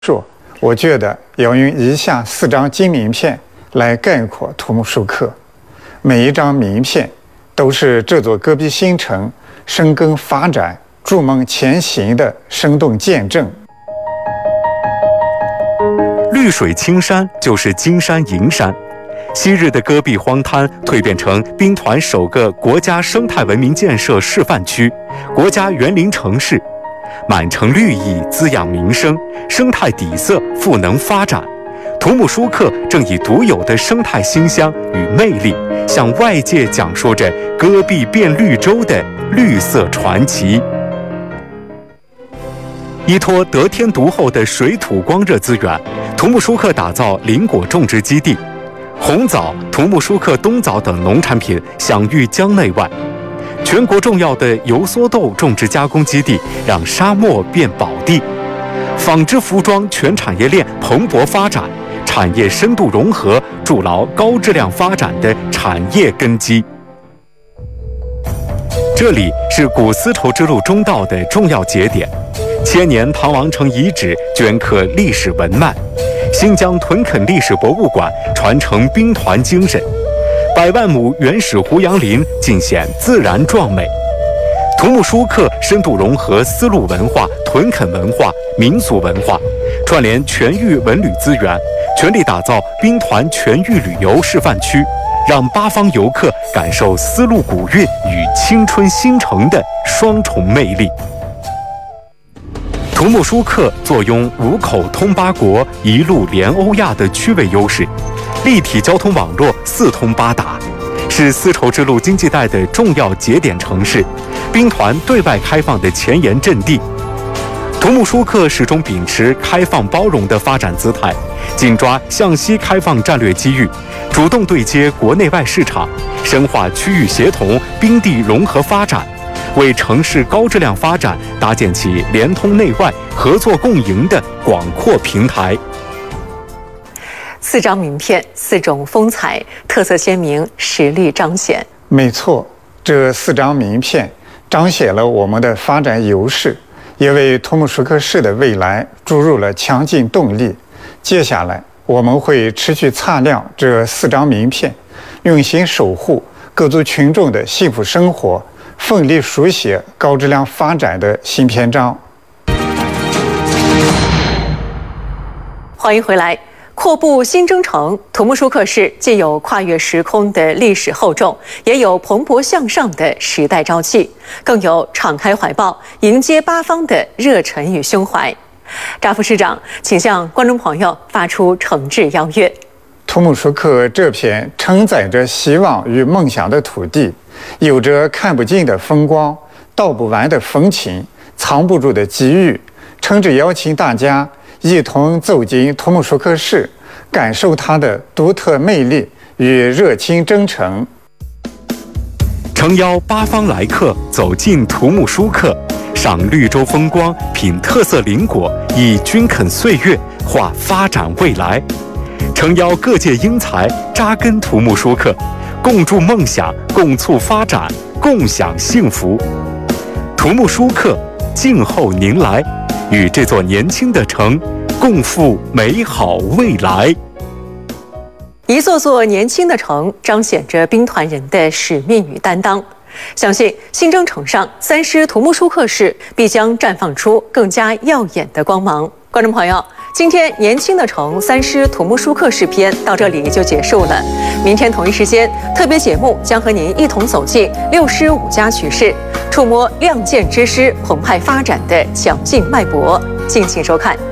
说，我觉得要用以下4张金名片来概括土木书课。每一张名片都是这座戈壁新城深耕发展、筑梦前行的生动见证。 绿水青山就是金山银山，昔日的戈壁荒滩蜕变成兵团首个国家生态文明建设示范区、国家园林城市。满城绿意滋养民生，生态底色赋能发展。土木书课正以独有的生态馨香与魅力，向外界讲述着戈壁变绿洲的绿色传奇。依托得天独厚的水土光热资源，土木书课打造林果种植基地，红枣、土木书课冬枣等农产品享誉疆内外。全国重要的油蓑豆种植加工基地让沙漠变宝地，纺织服装全产业链蓬勃发展，产业深度融合，筑牢高质量发展的产业根基。这里是古丝绸之路中道的重要节点，千年唐王城遗址镌刻历史文脉，新疆屯垦历史博物馆传承兵团精神，100万亩原始胡杨林尽显自然壮美。土木书课深度融合丝路文化、屯垦文化、民俗文化，串联全域文旅资源，全力打造兵团全域旅游示范区，让8方游客感受丝路古韵与青春新城的双重魅力。土木书课坐拥5口通8国、1路连欧亚的区位优势，立体交通网络4通8达，是丝绸之路经济带的重要节点城市，兵团对外开放的前沿阵地。土木书课始终秉持开放包容的发展姿态，紧抓向西开放战略机遇，主动对接国内外市场，深化区域协同、兵地融合发展，为城市高质量发展搭建起联通内外、合作共赢的广阔平台。 4张名片，4种风采，特色鲜明，实力彰显。 没错，这4张名片彰显了我们的发展优势，也为土木书课市的未来注入了强劲动力。接下来，我们会持续擦亮这4张名片，用心守护各族群众的幸福生活，奋力书写高质量发展的新篇章。 欢迎回来。阔步新征程，土木书课市既有跨越时空的历史厚重，也有蓬勃向上的时代朝气，更有敞开怀抱迎接8方的热忱与胸怀。扎副市长，请向观众朋友发出诚挚邀约。 土木书课这片承载着希望与梦想的土地，有着看不尽的风光、道不完的风情、藏不住的机遇，诚挚邀请大家一同走进土木书课市，感受它的独特魅力与热情真诚。 诚邀8方来客走进土木书课，赏绿洲风光，品特色林果，以均肯岁月画发展未来。诚邀各界英才扎根土木书课，共筑梦想，共促发展，共享幸福。土木书课，静候您来，与这座年轻的城共赴美好未来。 一座座年轻的城，彰显着兵团人的使命与担当。相信新征程上3师土木书课市必将绽放出更加耀眼的光芒。观众朋友，今天年轻的城3师土木书课市篇到这里就结束了。明天同一时间，特别节目将和您一同走进6师5家局势，触摸亮剑之师澎湃发展的强劲脉搏。敬请收看。